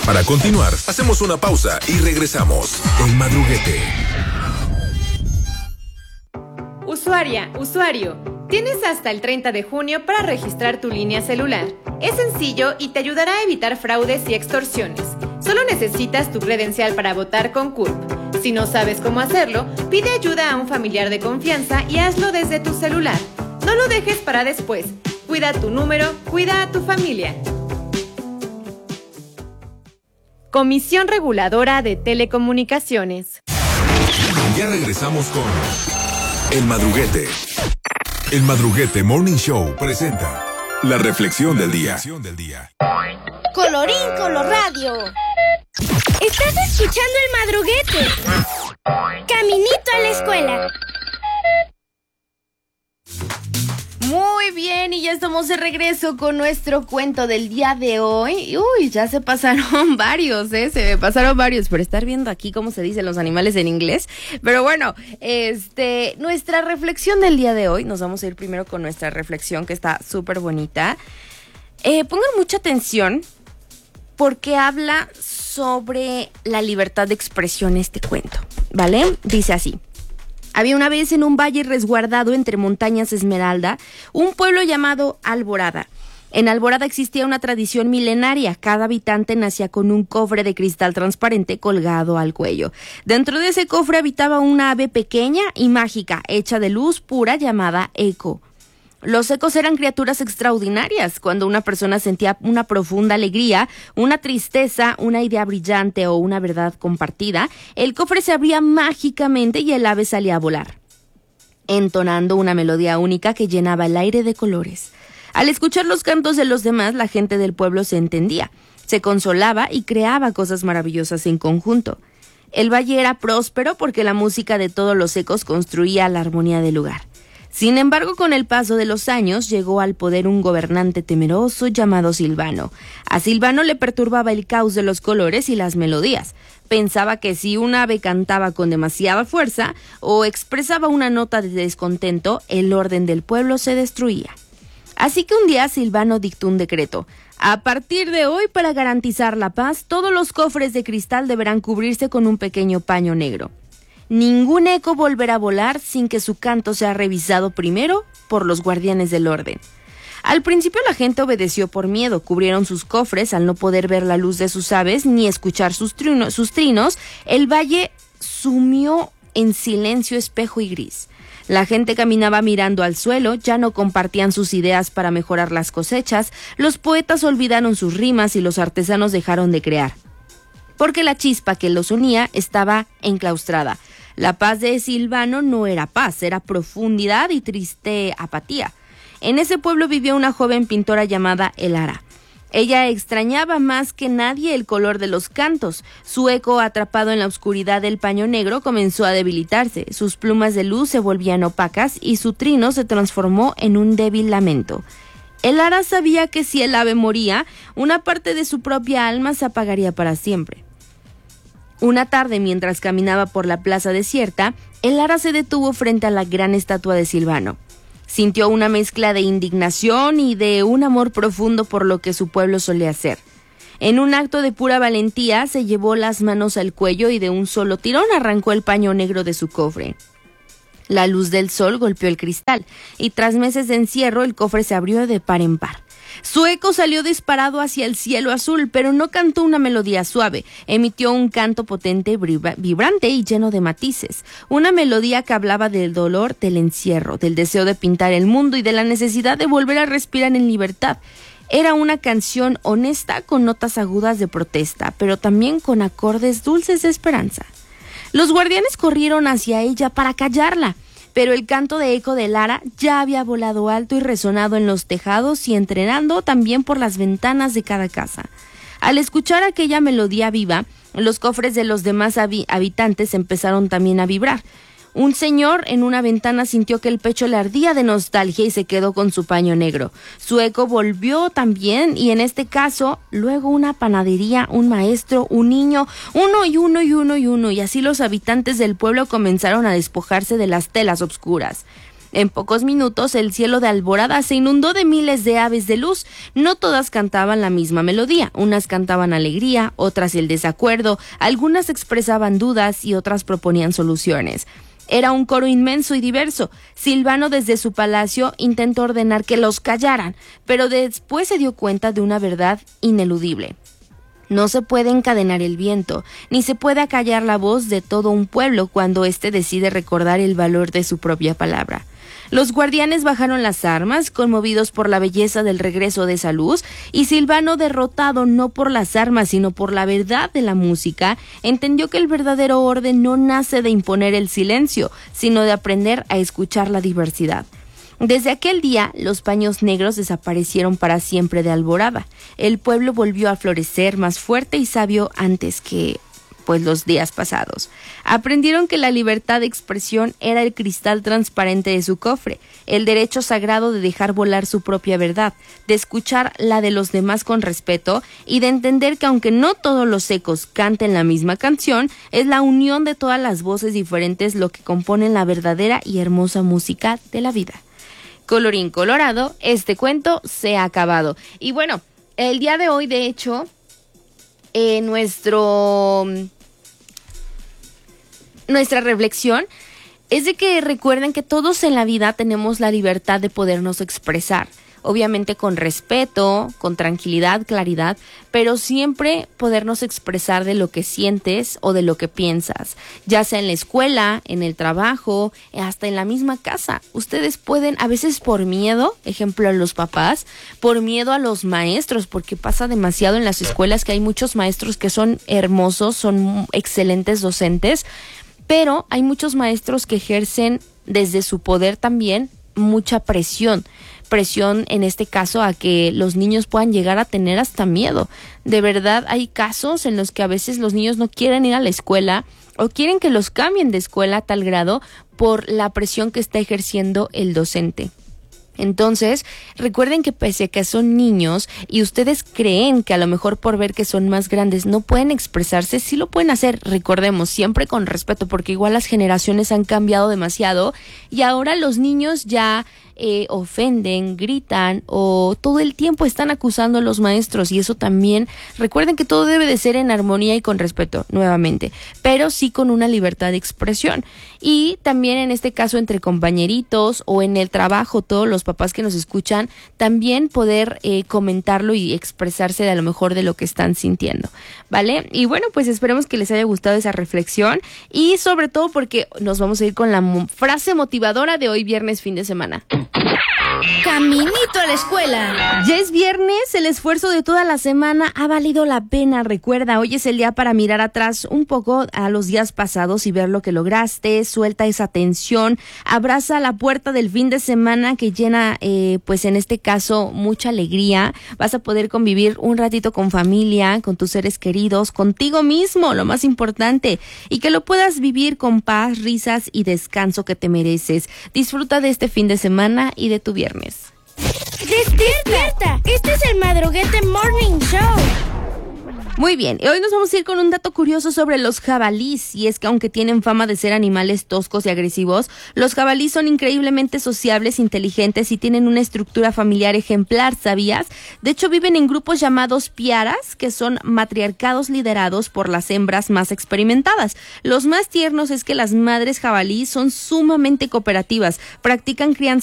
Para continuar, hacemos una pausa y regresamos. El Madruguete. Usuario, tienes hasta el 30 de junio para registrar tu línea celular. Es sencillo y te ayudará a evitar fraudes y extorsiones. Solo necesitas tu credencial para votar con CURP. Si no sabes cómo hacerlo, pide ayuda a un familiar de confianza y hazlo desde tu celular. No lo dejes para después. Cuida tu número, cuida a tu familia. Comisión Reguladora de Telecomunicaciones. Ya regresamos con El Madruguete. El Madruguete Morning Show presenta la reflexión del día. Colorín Colorradio. Estás escuchando El Madruguete. Caminito a la escuela. Muy bien, y ya estamos de regreso con nuestro cuento del día de hoy. Uy, ya se pasaron varios, se me pasaron varios por estar viendo aquí cómo se dicen los animales en inglés. Pero bueno, nuestra reflexión del día de hoy, nos vamos a ir primero con nuestra reflexión que está súper bonita. Pongan mucha atención porque habla sobre la libertad de expresión este cuento, ¿vale? Dice así. Había una vez en un valle resguardado entre montañas Esmeralda, un pueblo llamado Alborada. En Alborada existía una tradición milenaria. Cada habitante nacía con un cofre de cristal transparente colgado al cuello. Dentro de ese cofre habitaba una ave pequeña y mágica, hecha de luz pura, llamada Eco. Los ecos eran criaturas extraordinarias. Cuando una persona sentía una profunda alegría, una tristeza, una idea brillante o una verdad compartida, el cofre se abría mágicamente y el ave salía a volar, entonando una melodía única que llenaba el aire de colores. Al escuchar los cantos de los demás, la gente del pueblo se entendía, se consolaba y creaba cosas maravillosas en conjunto. El valle era próspero porque la música de todos los ecos construía la armonía del lugar. Sin embargo, con el paso de los años, llegó al poder un gobernante temeroso llamado Silvano. A Silvano le perturbaba el caos de los colores y las melodías. Pensaba que si un ave cantaba con demasiada fuerza o expresaba una nota de descontento, el orden del pueblo se destruía. Así que un día Silvano dictó un decreto. A partir de hoy, para garantizar la paz, todos los cofres de cristal deberán cubrirse con un pequeño paño negro. Ningún eco volverá a volar sin que su canto sea revisado primero por los guardianes del orden. Al principio la gente obedeció por miedo, cubrieron sus cofres al no poder ver la luz de sus aves ni escuchar sus trinos. El valle sumió en silencio espejo y gris. La gente caminaba mirando al suelo, ya no compartían sus ideas para mejorar las cosechas, los poetas olvidaron sus rimas y los artesanos dejaron de crear, porque la chispa que los unía estaba enclaustrada. La paz de Silvano no era paz, era profundidad y triste apatía. En ese pueblo vivía una joven pintora llamada Elara. Ella extrañaba más que nadie el color de los cantos. Su eco, atrapado en la oscuridad del paño negro, comenzó a debilitarse. Sus plumas de luz se volvían opacas y su trino se transformó en un débil lamento. Elara sabía que si el ave moría, una parte de su propia alma se apagaría para siempre. Una tarde, mientras caminaba por la plaza desierta, Elara se detuvo frente a la gran estatua de Silvano. Sintió una mezcla de indignación y de un amor profundo por lo que su pueblo solía hacer. En un acto de pura valentía, se llevó las manos al cuello y de un solo tirón arrancó el paño negro de su cofre. La luz del sol golpeó el cristal y tras meses de encierro el cofre se abrió de par en par. Su eco salió disparado hacia el cielo azul, pero no cantó una melodía suave, emitió un canto potente, vibrante y lleno de matices, una melodía que hablaba del dolor del encierro, del deseo de pintar el mundo y de la necesidad de volver a respirar en libertad. Era una canción honesta con notas agudas de protesta, pero también con acordes dulces de esperanza. Los guardianes corrieron hacia ella para callarla, pero el canto de eco de Lara ya había volado alto y resonado en los tejados y entrenando también por las ventanas de cada casa. Al escuchar aquella melodía viva, los cofres de los demás habitantes empezaron también a vibrar. Un señor en una ventana sintió que el pecho le ardía de nostalgia y se quedó con su paño negro. Su eco volvió también y en este caso, luego una panadería, un maestro, un niño, uno y así los habitantes del pueblo comenzaron a despojarse de las telas obscuras. En pocos minutos, el cielo de Alborada se inundó de miles de aves de luz. No todas cantaban la misma melodía. Unas cantaban alegría, otras el desacuerdo, algunas expresaban dudas y otras proponían soluciones. Era un coro inmenso y diverso. Silvano, desde su palacio, intentó ordenar que los callaran, pero después se dio cuenta de una verdad ineludible. No se puede encadenar el viento, ni se puede acallar la voz de todo un pueblo cuando éste decide recordar el valor de su propia palabra. Los guardianes bajaron las armas, conmovidos por la belleza del regreso de esa luz, y Silvano, derrotado no por las armas, sino por la verdad de la música, entendió que el verdadero orden no nace de imponer el silencio, sino de aprender a escuchar la diversidad. Desde aquel día, los paños negros desaparecieron para siempre de Alborada. El pueblo volvió a florecer más fuerte y sabio antes que los días pasados. Aprendieron que la libertad de expresión era el cristal transparente de su cofre, el derecho sagrado de dejar volar su propia verdad, de escuchar la de los demás con respeto y de entender que aunque no todos los ecos canten la misma canción, es la unión de todas las voces diferentes lo que componen la verdadera y hermosa música de la vida. Colorín colorado, este cuento se ha acabado. Y bueno, el día de hoy, de hecho, nuestra reflexión es de que recuerden que todos en la vida tenemos la libertad de podernos expresar. Obviamente con respeto, con tranquilidad, claridad, pero siempre podernos expresar de lo que sientes o de lo que piensas, ya sea en la escuela, en el trabajo, hasta en la misma casa. Ustedes pueden, a veces por miedo, ejemplo a los papás, por miedo a los maestros, porque pasa demasiado en las escuelas que hay muchos maestros que son hermosos, son excelentes docentes, pero hay muchos maestros que ejercen desde su poder también mucha presión en este caso a que los niños puedan llegar a tener hasta miedo. De verdad hay casos en los que a veces los niños no quieren ir a la escuela o quieren que los cambien de escuela a tal grado por la presión que está ejerciendo el docente. Entonces, recuerden que pese a que son niños y ustedes creen que a lo mejor por ver que son más grandes no pueden expresarse, sí lo pueden hacer, recordemos, siempre con respeto, porque igual las generaciones han cambiado demasiado y ahora los niños ya ofenden, gritan o todo el tiempo están acusando a los maestros y eso también, recuerden que todo debe de ser en armonía y con respeto, nuevamente, pero sí con una libertad de expresión y también en este caso entre compañeritos o en el trabajo, todos los papás que nos escuchan, también poder comentarlo y expresarse de a lo mejor de lo que están sintiendo, ¿vale? Y bueno, pues esperemos que les haya gustado esa reflexión y sobre todo porque nos vamos a ir con la frase motivadora de hoy viernes fin de semana. Caminito a la escuela. Ya es viernes, el esfuerzo de toda la semana ha valido la pena. Recuerda, hoy es el día para mirar atrás un poco a los días pasados y ver lo que lograste. Suelta esa tensión, abraza la puerta del fin de semana que llena, pues en este caso, mucha alegría. Vas a poder convivir un ratito con familia, con tus seres queridos, contigo mismo, lo más importante, y que lo puedas vivir con paz, risas y descanso que te mereces. Disfruta de este fin de semana y de tu viernes. ¡Despierta! Este es el Madruguete Morning Show. Muy bien, hoy nos vamos a ir con un dato curioso sobre los jabalíes, y es que aunque tienen fama de ser animales toscos y agresivos, los jabalíes son increíblemente sociables, inteligentes y tienen una estructura familiar ejemplar, ¿sabías? De hecho, viven en grupos llamados piaras, que son matriarcados liderados por las hembras más experimentadas. Los más tiernos es que las madres jabalíes son sumamente cooperativas, practican crianza